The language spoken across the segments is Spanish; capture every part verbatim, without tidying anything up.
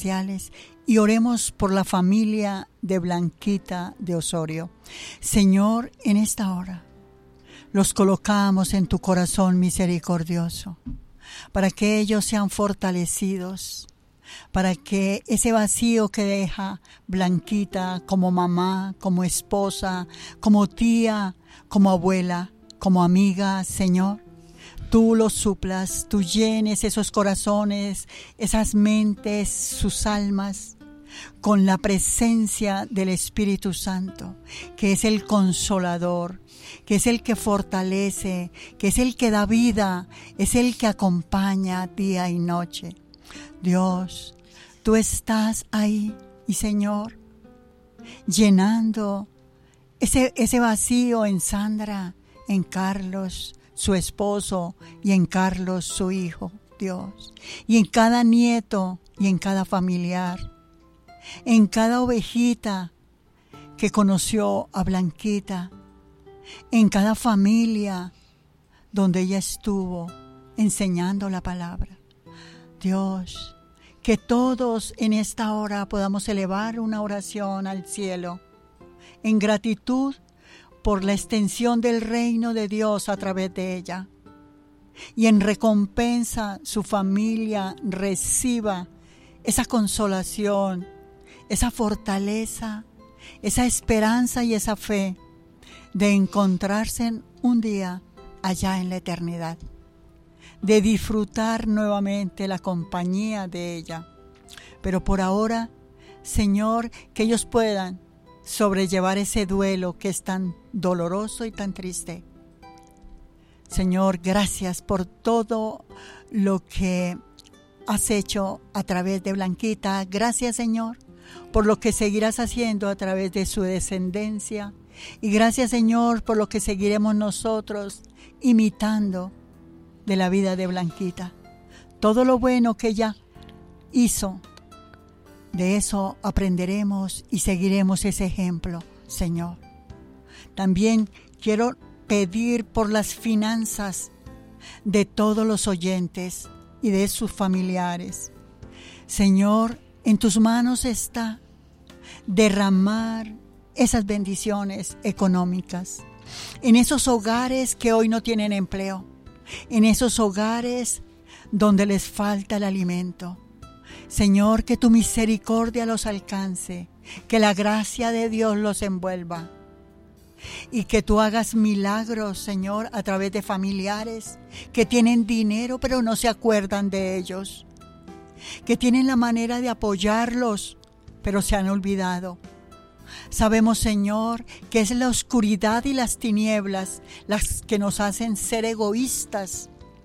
celestiales y oremos por la familia de Blanquita de Osorio. Señor, en esta hora los colocamos en tu corazón misericordioso para que ellos sean fortalecidos, para que ese vacío que deja Blanquita como mamá, como esposa, como tía, como abuela, como amiga, Señor, tú los suplas, tú llenes esos corazones, esas mentes, sus almas, con la presencia del Espíritu Santo, que es el consolador, que es el que fortalece, que es el que da vida, es el que acompaña día y noche. Dios, tú estás ahí y Señor, llenando ese, ese vacío en Sandra, en Carlos, su esposo, y en Carlos, su hijo, Dios, y en cada nieto y en cada familiar, en cada ovejita que conoció a Blanquita, en cada familia donde ella estuvo enseñando la palabra. Dios, que todos en esta hora podamos elevar una oración al cielo en gratitud por la extensión del reino de Dios a través de ella. Y en recompensa su familia reciba esa consolación, esa fortaleza, esa esperanza y esa fe de encontrarse un día allá en la eternidad, de disfrutar nuevamente la compañía de ella. Pero por ahora, Señor, que ellos puedan sobrellevar ese duelo que es tan doloroso y tan triste. Señor, gracias por todo lo que has hecho a través de Blanquita. Gracias, Señor, por lo que seguirás haciendo a través de su descendencia. Y gracias, Señor, por lo que seguiremos nosotros imitando de la vida de Blanquita. Todo lo bueno que ella hizo, de eso aprenderemos y seguiremos ese ejemplo, Señor. También quiero pedir por las finanzas de todos los oyentes y de sus familiares. Señor, en tus manos está derramar esas bendiciones económicas en esos hogares que hoy no tienen empleo, en esos hogares donde les falta el alimento. Señor, que tu misericordia los alcance, que la gracia de Dios los envuelva y que tú hagas milagros, Señor, a través de familiares que tienen dinero pero no se acuerdan de ellos, que tienen la manera de apoyarlos pero se han olvidado. Sabemos, Señor, que es la oscuridad y las tinieblas las que nos hacen ser egoístas,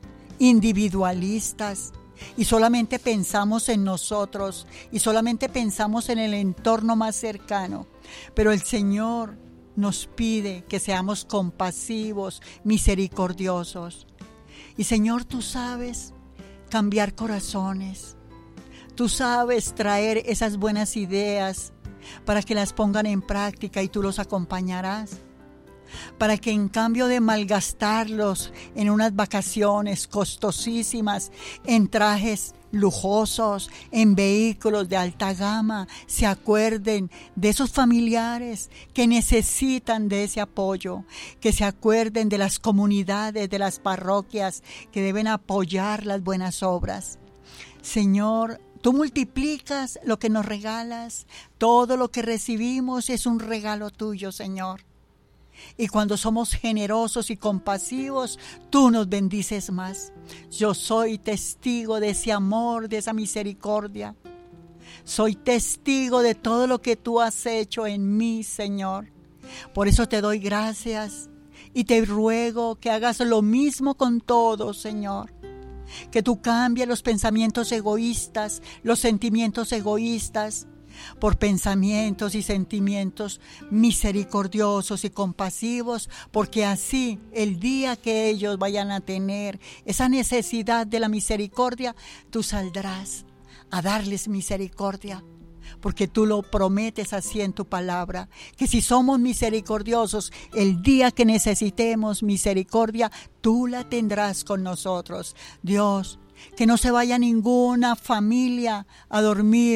individualistas, y solamente pensamos en nosotros y solamente pensamos en el entorno más cercano. Pero el Señor nos pide que seamos compasivos, misericordiosos. Y Señor, tú sabes cambiar corazones. Tú sabes traer esas buenas ideas para que las pongan en práctica y tú los acompañarás. Para que en cambio de malgastarlos en unas vacaciones costosísimas, en trajes lujosos, en vehículos de alta gama, se acuerden de esos familiares que necesitan de ese apoyo, que se acuerden de las comunidades, de las parroquias que deben apoyar las buenas obras. Señor, tú multiplicas lo que nos regalas, todo lo que recibimos es un regalo tuyo, Señor. Y cuando somos generosos y compasivos, tú nos bendices más. Yo soy testigo de ese amor, de esa misericordia. Soy testigo de todo lo que tú has hecho en mí, Señor. Por eso te doy gracias y te ruego que hagas lo mismo con todos, Señor. Que tú cambies los pensamientos egoístas, los sentimientos egoístas, por pensamientos y sentimientos misericordiosos y compasivos, porque así el día que ellos vayan a tener esa necesidad de la misericordia, tú saldrás a darles misericordia, porque tú lo prometes así en tu palabra, que si somos misericordiosos, el día que necesitemos misericordia, tú la tendrás con nosotros. Dios, que no se vaya ninguna familia a dormir